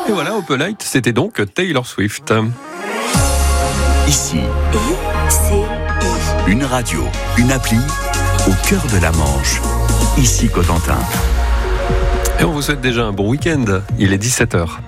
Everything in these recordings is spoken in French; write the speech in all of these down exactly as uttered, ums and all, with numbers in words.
Et voilà, Open Light, c'était donc Taylor Swift. Ici, I, C, I. une radio, une appli au cœur de la Manche. Ici Cotentin. Et on vous souhaite déjà un bon week-end. Il est dix-sept heures.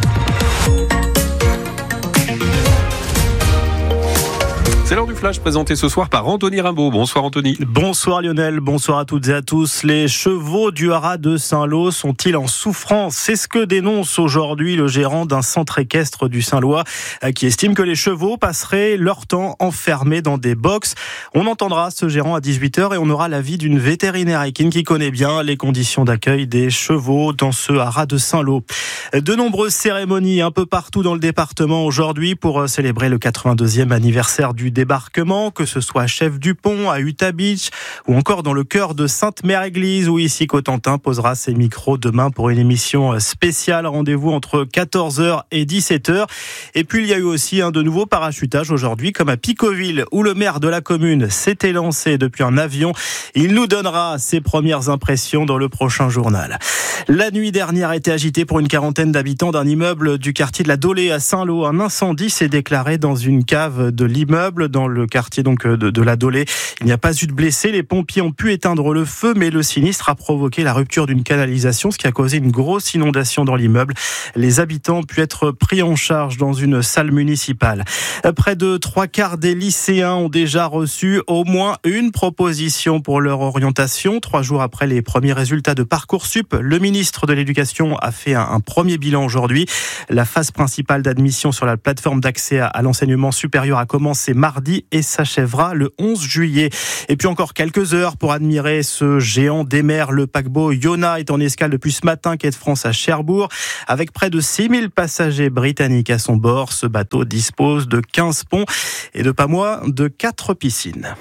C'est l'heure du flash présenté ce soir par Anthony Rimbaud. Bonsoir Anthony. Bonsoir Lionel, bonsoir à toutes et à tous. Les chevaux du haras de Saint-Lô sont-ils en souffrance ? C'est ce que dénonce aujourd'hui le gérant d'un centre équestre du Saint-Lois qui estime que les chevaux passeraient leur temps enfermés dans des boxes. On entendra ce gérant à dix-huit heures et on aura l'avis d'une vétérinaire équine qui connaît bien les conditions d'accueil des chevaux dans ce haras de Saint-Lô. De nombreuses cérémonies un peu partout dans le département aujourd'hui pour célébrer le quatre-vingt-deuxième anniversaire du débarquement, que ce soit à Chef-du-Pont, à Utah Beach ou encore dans le cœur de Sainte-Mère-Église où ici Cotentin posera ses micros demain pour une émission spéciale. Rendez-vous entre quatorze heures et dix-sept heures. Et puis il y a eu aussi un de nouveaux parachutages aujourd'hui comme à Picauville où le maire de la commune s'était lancé depuis un avion. Il nous donnera ses premières impressions dans le prochain journal. La nuit dernière a été agitée pour une quarantaine d'habitants d'un immeuble du quartier de la Dolée à Saint-Lô. Un incendie s'est déclaré dans une cave de l'immeuble dans le quartier donc de, de la Dolée. Il n'y a pas eu de blessés. Les pompiers ont pu éteindre le feu, mais le sinistre a provoqué la rupture d'une canalisation, ce qui a causé une grosse inondation dans l'immeuble. Les habitants ont pu être pris en charge dans une salle municipale. Près de trois quarts des lycéens ont déjà reçu au moins une proposition pour leur orientation. Trois jours après les premiers résultats de Parcoursup, le ministre de l'Éducation a fait un, un premier bilan aujourd'hui. La phase principale d'admission sur la plateforme d'accès à, à l'enseignement supérieur a commencé mardi et s'achèvera le onze juillet. Et puis encore quelques heures pour admirer ce géant des mers. Le paquebot Iona est en escale depuis ce matin, quai de France à Cherbourg. Avec près de six mille passagers britanniques à son bord, ce bateau dispose de quinze ponts et de pas moins de quatre piscines.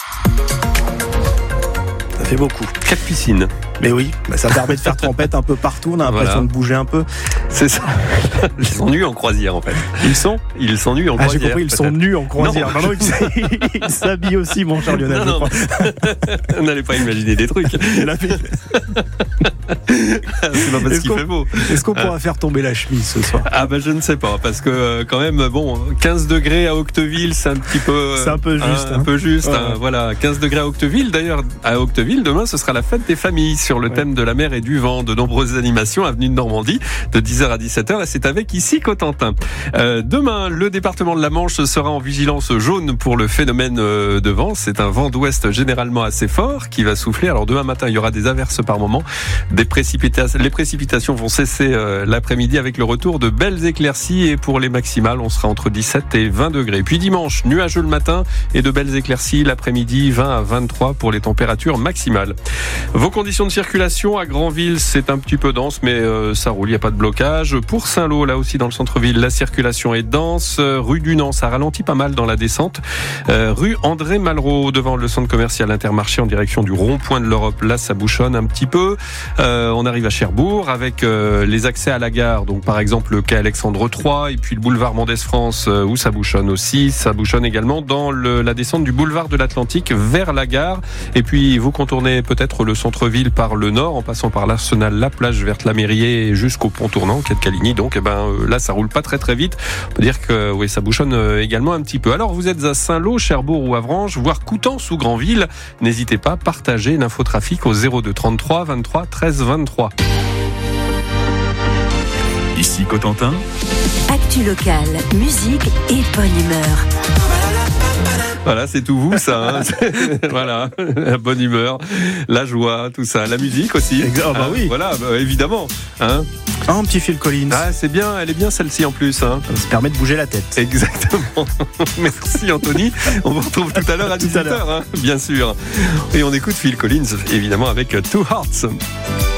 Ça fait beaucoup. Quatre piscines. Mais oui, bah ça permet de faire trempette un peu partout. On a l'impression Voilà. de bouger un peu. C'est ça. Ils sont nus en croisière en fait. Ils sont Ils sont nus en Ah, j'ai croisière. compris, ils sont peut-être. nus en croisière. Non. Non, non, ils ils s'habillent aussi, mon cher Lionel. Non, je non, crois. On n'allait pas imaginer des trucs. Et la fille- C'est pas parce Est-ce qu'il qu'on- fait beau. Est-ce qu'on pourra faire tomber la chemise ce soir ? Ah bah je ne sais pas parce que euh, quand même bon quinze degrés à Octeville c'est un petit peu euh, C'est un peu juste, un, hein. peu juste Ouais, hein, ouais. voilà quinze degrés à Octeville. D'ailleurs à Octeville demain ce sera la fête des familles sur le Ouais. thème de la mer et du vent. De nombreuses animations avenue de Normandie de dix heures à dix-sept heures et c'est avec ici Cotentin. Euh, demain le département de la Manche sera en vigilance jaune pour le phénomène euh, de vent. C'est un vent d'ouest généralement assez fort qui va souffler. Alors demain matin il y aura des averses par moment, des précipitations. Les précipitations vont cesser euh, l'après-midi avec le retour de belles éclaircies et pour les maximales, on sera entre dix-sept et vingt degrés. Puis dimanche, nuageux le matin et de belles éclaircies l'après-midi, vingt à vingt-trois pour les températures maximales. Vos conditions de circulation à Granville, c'est un petit peu dense, mais euh, ça roule, il n'y a pas de blocage. Pour Saint-Lô, là aussi dans le centre-ville, la circulation est dense. Euh, rue du Nant, ça ralentit pas mal dans la descente. Euh, rue André Malraux, devant le centre commercial Intermarché en direction du rond-point de l'Europe, là ça bouchonne un petit peu. Euh, on arrive à Cherbourg avec euh, les accès à la gare, donc par exemple le quai Alexandre trois et puis le boulevard Mendès-France euh, où ça bouchonne aussi. Ça bouchonne également dans le, la descente du boulevard de l'Atlantique vers la gare. Et puis vous contournez peut-être le centre-ville par le nord en passant par l'Arsenal, la plage verte, la Mairie et jusqu'au pont tournant, quai de Caligny. Donc eh ben, euh, là ça roule pas très très vite. On peut dire que oui, ça bouchonne euh, également un petit peu. Alors vous êtes à Saint-Lô, Cherbourg ou Avranches, voire Coutances ou Granville. N'hésitez pas, partagez l'infotrafic au zéro deux trente-trois vingt-trois treize vingt-trois. Ici Cotentin. Actu locale, musique et bonne humeur. Voilà, c'est tout vous, ça. Hein. Voilà, la bonne humeur, la joie, tout ça. La musique aussi. Exact- ah bah Hein, oui. Voilà, bah, évidemment. Hein. Ah, un petit Phil Collins. Ah, c'est bien, elle est bien celle-ci en plus. Hein. Ça permet de bouger la tête. Exactement. Merci Anthony. On vous retrouve tout à l'heure à Tout à dix-sept heures, hein, bien sûr. Et on écoute Phil Collins, évidemment, avec Two Hearts.